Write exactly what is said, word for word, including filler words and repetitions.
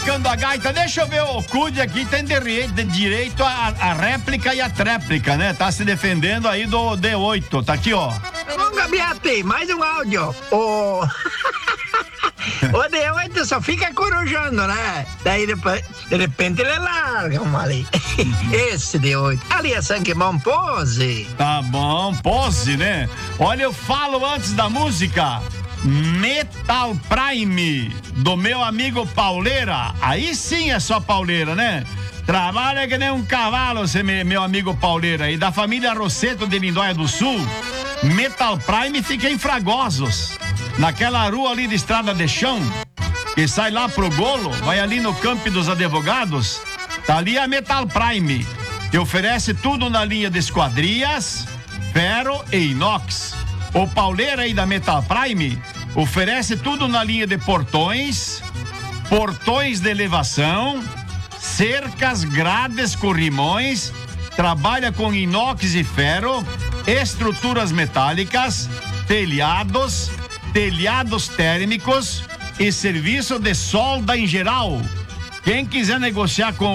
Cando a gaita, deixa eu ver o Cude aqui, tem direito, direito a, a réplica e a tréplica, né? Tá se defendendo aí do D oito, tá aqui, ó. Ô, Gabiate, mais um áudio. O... o D oito só fica corujando, né? Daí depois, de repente ele larga uma ali. Esse D oito. Ali é sangue bom, pose. Tá bom, pose, né? Olha, eu falo antes da música. Metal Prime, do meu amigo Pauleira. Aí sim é só Pauleira, né? Trabalha que nem um cavalo, você, meu amigo Pauleira. E da família Rosseto de Lindóia do Sul. Metal Prime fica em Fragosos, naquela rua ali de Estrada de Chão, que sai lá pro Golo, vai ali no Campo dos Advogados. Tá ali a Metal Prime, que oferece tudo na linha de esquadrias, ferro e inox. O Pauleira aí da Metal Prime oferece tudo na linha de portões, portões de elevação, cercas, grades, corrimões, trabalha com inox e ferro, estruturas metálicas, telhados, telhados térmicos e serviço de solda em geral. Quem quiser negociar com